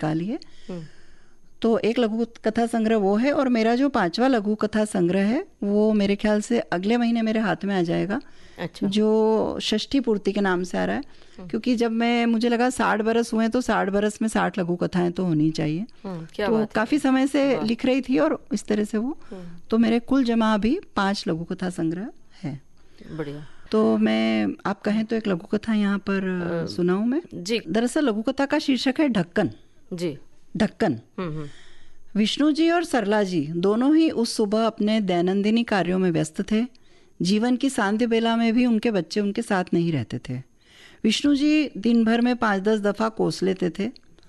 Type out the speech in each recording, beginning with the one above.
निकालिए। तो एक लघु कथा संग्रह वो है, और मेरा जो 5वां लघु कथा संग्रह है वो मेरे ख्याल से अगले महीने मेरे हाथ में आ जाएगा। अच्छा। जो षष्ठी पूर्ति के नाम से आ रहा है, क्योंकि जब मुझे लगा 60 बरस हुए तो 60 बरस में 60 लघु कथाएं तो होनी चाहिए। तो काफी समय से लिख रही थी और इस तरह से वो, तो मेरे कुल जमा अभी 5 लघु कथा संग्रह है। बढ़िया। तो मैं, आप कहें तो एक लघु कथा यहाँ पर सुनाऊं मैं जी। दरअसल लघु कथा का शीर्षक है ढक्कन। जी। ढक्कन। विष्णु जी और सरला जी दोनों ही उस सुबह अपने दैनंदिनी कार्यों में व्यस्त थे। जीवन की सांध्य बेला में भी उनके बच्चे उनके साथ नहीं रहते थे। विष्णु जी दिन भर में 5-10 दफा कोस लेते थे।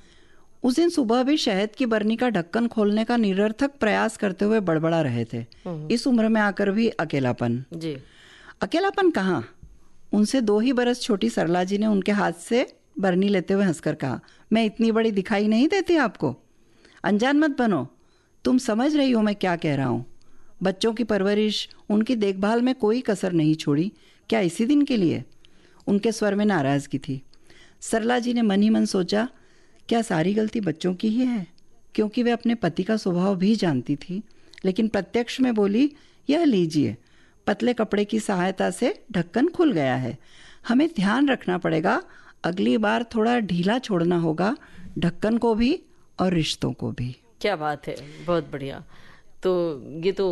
उस दिन सुबह भी शहद की बरनी का ढक्कन खोलने का निरर्थक प्रयास करते हुए बड़बड़ा रहे थे। इस उम्र में आकर भी अकेलापन। जी। अकेलापन कहाँ? उनसे 2 ही बरस छोटी सरला जी ने उनके हाथ से बरनी लेते हुए हंसकर कहा, मैं इतनी बड़ी दिखाई नहीं देती आपको? अनजान मत बनो, तुम समझ रही हो मैं क्या कह रहा हूँ। बच्चों की परवरिश, उनकी देखभाल में कोई कसर नहीं छोड़ी। क्या इसी दिन के लिए? उनके स्वर में नाराजगी थी। सरला जी ने मन ही मन सोचा, क्या सारी गलती बच्चों की ही है? क्योंकि वे अपने पति का स्वभाव भी जानती थी। लेकिन प्रत्यक्ष में बोली, यह लीजिए, पतले कपड़े की सहायता से ढक्कन खुल गया है। हमें ध्यान रखना पड़ेगा, अगली बार थोड़ा ढीला छोड़ना होगा, ढक्कन को भी और रिश्तों को भी। क्या बात है, बहुत बढ़िया। तो ये तो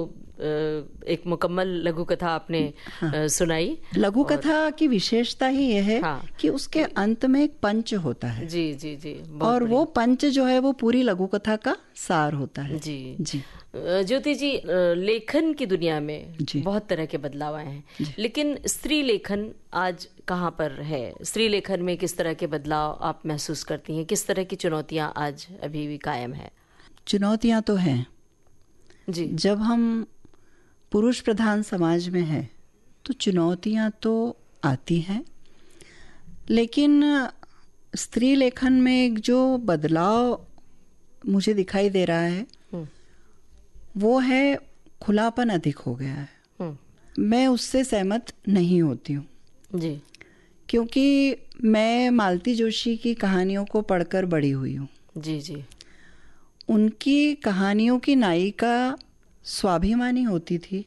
एक मुकम्मल लघु कथा आपने सुनाई। लघु कथा की विशेषता ही यह है कि उसके अंत में एक पंच होता है। जी जी जी। और वो पंच जो है वो पूरी लघु कथा का सार होता है। जी जी। ज्योति जी, लेखन की दुनिया में बहुत तरह के बदलाव आए हैं, लेकिन स्त्री लेखन आज कहाँ पर है? स्त्री लेखन में किस तरह के बदलाव आप महसूस करती हैं? किस तरह की चुनौतियां आज अभी भी कायम है? चुनौतियां तो हैं जी। जब हम पुरुष प्रधान समाज में हैं तो चुनौतियां तो आती हैं, लेकिन स्त्री लेखन में एक जो बदलाव मुझे दिखाई दे रहा है वो है खुलापन अधिक हो गया है। मैं उससे सहमत नहीं होती हूँ जी, क्योंकि मैं मालती जोशी की कहानियों को पढ़कर बड़ी हुई हूँ। जी जी। उनकी कहानियों की नायिका स्वाभिमानी होती थी,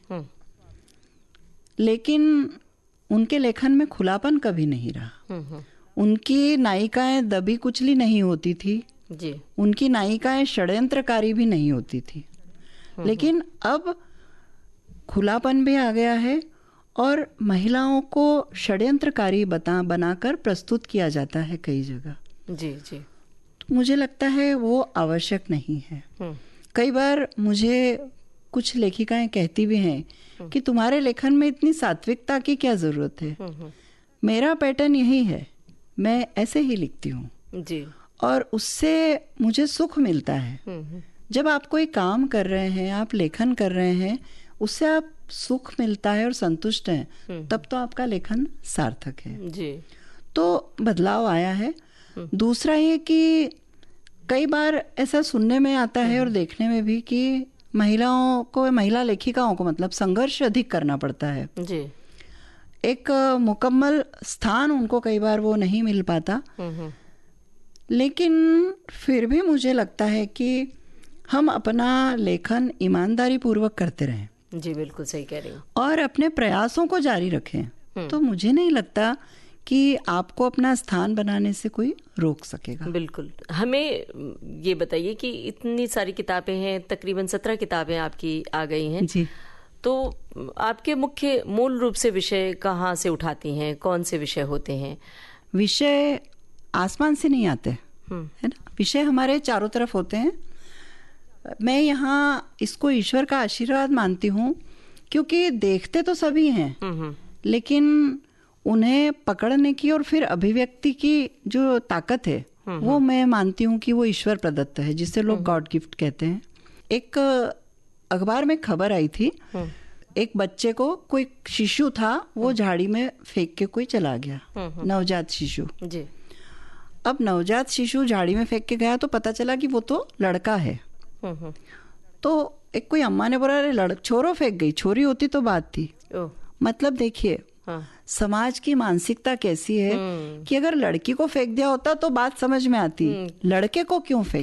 लेकिन उनके लेखन में खुलापन कभी नहीं रहा। उनकी नायिकाएं दबी कुचली नहीं होती थी जी। उनकी नायिकाएं षड्यंत्रकारी भी नहीं होती थी। लेकिन अब खुलापन भी आ गया है और महिलाओं को षड्यंत्रकारी बनाकर प्रस्तुत किया जाता है कई जगह। जी जी। तो मुझे लगता है वो आवश्यक नहीं है। कई बार मुझे कुछ लेखिकाएं कहती भी हैं कि तुम्हारे लेखन में इतनी सात्विकता की क्या जरूरत है। मेरा पैटर्न यही है, मैं ऐसे ही लिखती हूँ जी, और उससे मुझे सुख मिलता है। जब आप कोई काम कर रहे हैं, आप लेखन कर रहे हैं, उससे आप सुख मिलता है और संतुष्ट हैं, तब तो आपका लेखन सार्थक है जी। तो बदलाव आया है। दूसरा ये कि कई बार ऐसा सुनने में आता है और देखने में भी कि महिला लेखिकाओं को मतलब संघर्ष अधिक करना पड़ता है जी। एक मुकम्मल स्थान उनको कई बार वो नहीं मिल पाता। लेकिन फिर भी मुझे लगता है कि हम अपना लेखन ईमानदारी पूर्वक करते रहें। जी, बिल्कुल सही कह रही हूँ। और अपने प्रयासों को जारी रखें। तो मुझे नहीं लगता कि आपको अपना स्थान बनाने से कोई रोक सकेगा। बिल्कुल। हमें ये बताइए कि इतनी सारी किताबें हैं, तकरीबन 17 किताबें आपकी आ गई हैं जी। तो आपके मुख्य मूल रूप से विषय कहाँ से उठाती हैं? कौन से विषय होते हैं? विषय आसमान से नहीं आते, है ना। विषय हमारे चारों तरफ होते हैं। मैं यहाँ इसको ईश्वर का आशीर्वाद मानती हूँ, क्योंकि देखते तो सभी हैं, लेकिन उन्हें पकड़ने की और फिर अभिव्यक्ति की जो ताकत है वो मैं मानती हूँ कि वो ईश्वर प्रदत्त है, जिसे लोग गॉड गिफ्ट कहते हैं। एक अखबार में खबर आई थी, एक बच्चे को कोई शिशु था, वो झाड़ी में फेंक के कोई चला गया, नवजात शिशु। जी। अब नवजात शिशु झाड़ी में फेंक के गया तो पता चला कि वो तो लड़का है। तो एक कोई अम्मा ने बोला, छोरो फेंक गई, छोरी होती तो बात थी। मतलब देखिए समाज की मानसिकता कैसी है कि अगर लड़की को फेंक दिया होता तो बात समझ में आती, लड़के को क्यों फेंक